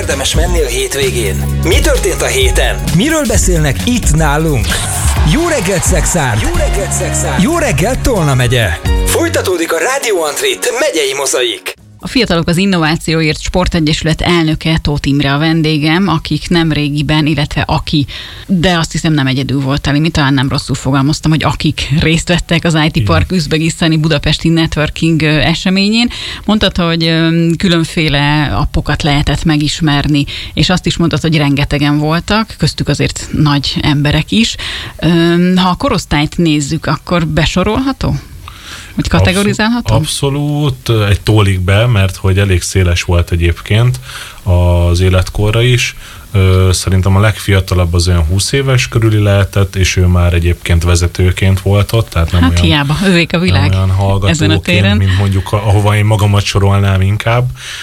érdemes menni a hétvégén? Mi történt a héten? Miről beszélnek itt nálunk? Jó reggelt, Szexárd! Jó reggelt, Szexárd! Jó reggelt, Tolna megye! Folytatódik a Rádió Antrit megyei mozaik. A Fiatalok az Innovációért Sportegyesület elnöke, Tóth Imre a vendégem, akik nem régiben, illetve de azt hiszem nem egyedül voltál, én talán nem rosszul fogalmaztam, hogy akik részt vettek az IT Park üzbegisztáni budapesti networking eseményén. Mondtad, hogy különféle appokat lehetett megismerni, és azt is mondtad, hogy rengetegen voltak, köztük azért nagy emberek is. Ha a korosztályt nézzük, akkor besorolható? Hogy kategorizálható? Abszolút, egy tólig be, mert hogy elég széles volt egyébként az életkorra is. Szerintem a legfiatalabb az olyan 20 éves körüli lehetett, és ő már egyébként vezetőként volt ott, tehát nem olyan, hiába, ővék a világ olyan hallgatóként, mint mondjuk ahova én magamat sorolnám inkább.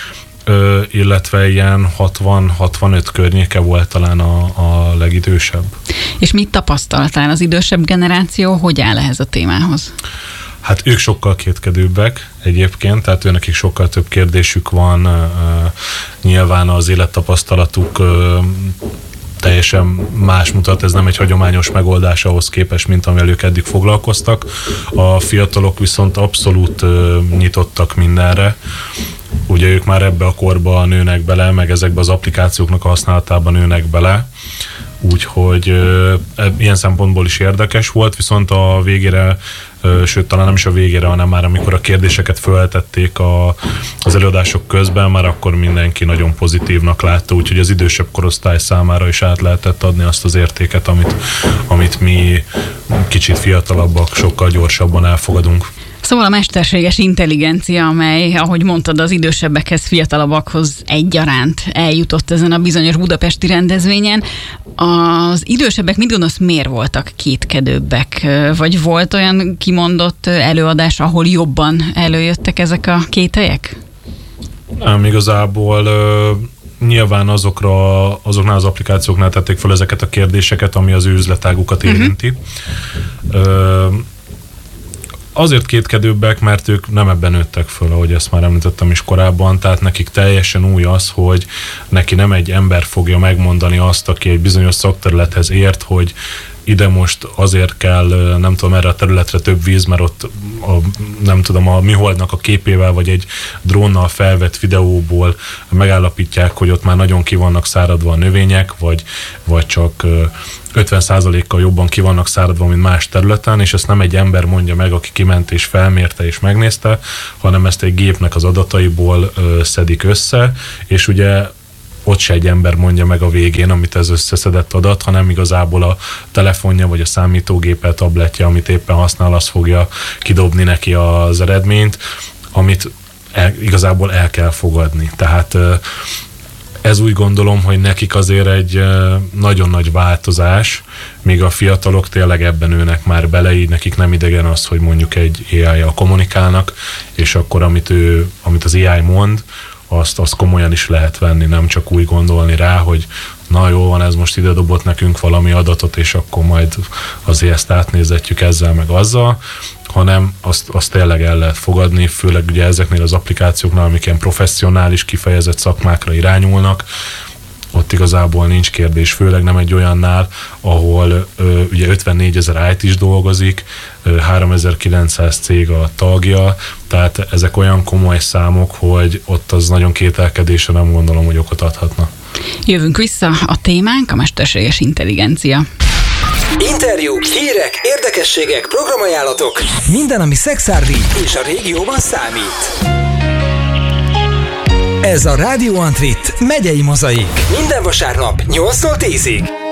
Illetve ilyen 60-65 környéke volt talán a legidősebb. És mit tapasztaltál? Az idősebb generáció hogy áll ehhez a témához? Hát ők sokkal kétkedőbbek egyébként, tehát őnekik sokkal több kérdésük van, nyilván az élettapasztalatuk teljesen más mutat, ez nem egy hagyományos megoldás ahhoz képest, mint amivel ők eddig foglalkoztak. A fiatalok viszont abszolút nyitottak mindenre. Ugye ők már ebbe a korba nőnek bele, meg ezekbe az applikációknak a használatában nőnek bele, úgyhogy ilyen szempontból is érdekes volt, viszont a végére, sőt talán nem is a végére, hanem már amikor a kérdéseket feltették az előadások közben, már akkor mindenki nagyon pozitívnak látta, úgyhogy az idősebb korosztály számára is át lehetett adni azt az értéket, amit mi kicsit fiatalabbak sokkal gyorsabban elfogadunk. Szóval a mesterséges intelligencia, amely, ahogy mondtad, az idősebbekhez, fiatalabbakhoz egyaránt eljutott ezen a bizonyos budapesti rendezvényen. Az idősebbek, mit gondolsz, miért voltak kétkedőbbek? Vagy volt olyan kimondott előadás, ahol jobban előjöttek ezek a kételyek? Nem, igazából nyilván azoknál az applikációknál tették fel ezeket a kérdéseket, ami az ő üzletágukat érinti. Azért kétkedőbbek, mert ők nem ebben nőttek föl, ahogy ezt már említettem is korábban, tehát nekik teljesen új az, hogy neki nem egy ember fogja megmondani azt, aki egy bizonyos szakterülethez ért, hogy ide most azért kell, nem tudom, erre a területre több víz, mert ott a műholdnak a képével, vagy egy drónnal felvett videóból megállapítják, hogy ott már nagyon ki vannak száradva a növények, vagy csak 50%-kal jobban ki vannak száradva, mint más területen, és ezt nem egy ember mondja meg, aki kiment és felmérte és megnézte, hanem ezt egy gépnek az adataiból szedik össze, és ugye ott se egy ember mondja meg a végén, amit ez összeszedett adat, hanem igazából a telefonja, vagy a számítógépe, tabletje, amit éppen használ, az fogja kidobni neki az eredményt, amit igazából el kell fogadni. Tehát ez úgy gondolom, hogy nekik azért egy nagyon nagy változás, míg a fiatalok tényleg ebben nőnek már bele, így nekik nem idegen az, hogy mondjuk egy AI-jal kommunikálnak, és akkor amit az AI mond, azt komolyan is lehet venni, nem csak úgy gondolni rá, hogy na jó van, ez most ide dobott nekünk valami adatot, és akkor majd azért ezt átnézetjük ezzel meg azzal, hanem azt tényleg el lehet fogadni, főleg ugye ezeknél az applikációknál, amik ilyen professzionális, kifejezett szakmákra irányulnak, ott igazából nincs kérdés, főleg nem egy olyannál, ahol ugye 54 000 IT-s dolgozik, 3900 cég a tagja, tehát ezek olyan komoly számok, hogy ott az nagyon kételkedésre nem gondolom, hogy okot adhatna. Jövünk vissza, a témánk a mesterséges intelligencia. Interjúk, hírek, érdekességek, programajánlatok, minden, ami szexárdi és a régióban számít. Ez a Rádió Antrit megyei mozaik. Minden vasárnap 8-tól 10-ig.